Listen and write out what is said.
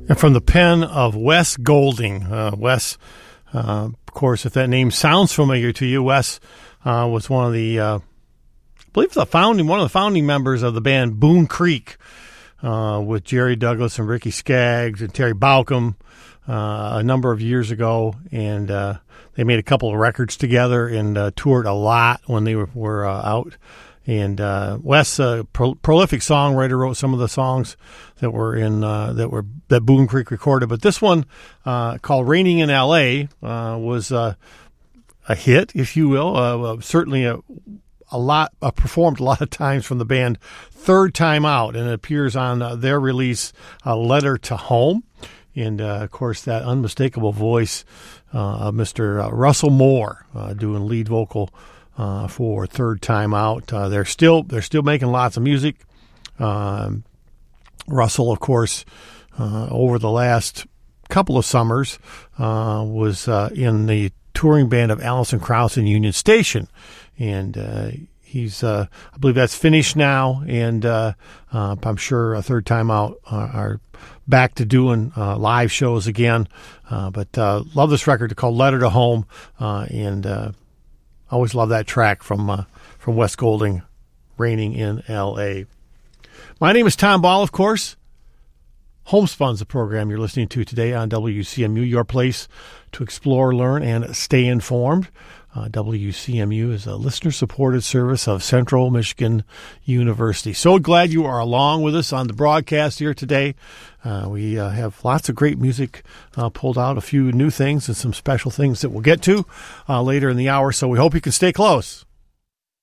And from the pen of Wes Golding. Wes, of course, if that name sounds familiar to you, Wes was one of the, I believe, one of the founding members of the band Boone Creek, with Jerry Douglas and Ricky Skaggs and Terry Baucom a number of years ago. And they made a couple of records together and toured a lot when they were out. And Wes, a prolific songwriter, wrote some of the songs that were in that Boone Creek recorded. But this one, called "Raining in L.A.," was a hit, if you will. Certainly performed a lot of times from the band Third Time Out, and it appears on their release, "Letter to Home." And of course, that unmistakable voice of Mr. Russell Moore doing lead vocal for Third Time Out. They're still making lots of music. Russell, of course, over the last couple of summers, was in the touring band of Alison Krauss and Union Station, and he's I believe that's finished now, and I'm sure Third Time Out are back to doing live shows again. But love this record called "Letter to Home," and always love that track from Wes Golding, "Raining in L.A." My name is Tom Ball, of course. Homespun's the program you're listening to today on WCMU, your place to explore, learn, and stay informed. WCMU is a listener-supported service of Central Michigan University. So glad you are along with us on the broadcast here today. We have lots of great music pulled out, a few new things and some special things that we'll get to later in the hour, so we hope you can stay close.